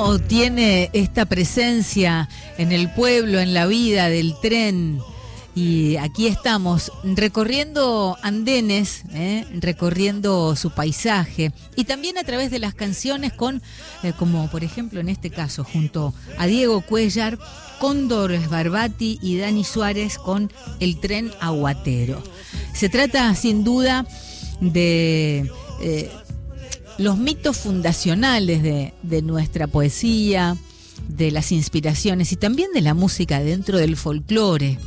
cómo tiene esta presencia en el pueblo, en la vida del tren. Y aquí estamos recorriendo andenes, recorriendo su paisaje y también a través de las canciones con, como por ejemplo en este caso, junto a Diego Cuéllar, Cóndor Sbarbati y Dani Suárez con El Tren Aguatero. Se trata sin duda de los mitos fundacionales de nuestra poesía, de las inspiraciones y también de la música dentro del folclore.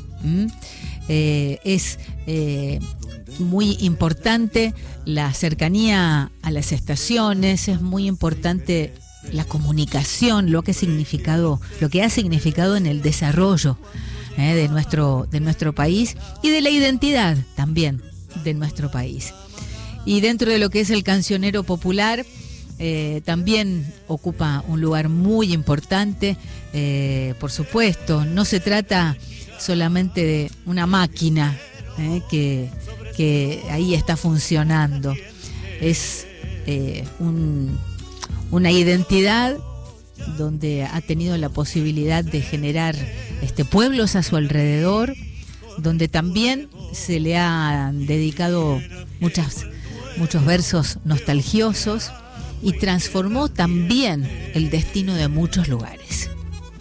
Es muy importante la cercanía a las estaciones, es muy importante la comunicación, lo que ha significado en el desarrollo de nuestro país y de la identidad también de nuestro país. Y dentro de lo que es el cancionero popular, también ocupa un lugar muy importante. Por supuesto, no se trata solamente de una máquina que ahí está funcionando. Es una identidad donde ha tenido la posibilidad de generar pueblos a su alrededor, donde también se le han dedicado muchos versos nostalgiosos y transformó también el destino de muchos lugares.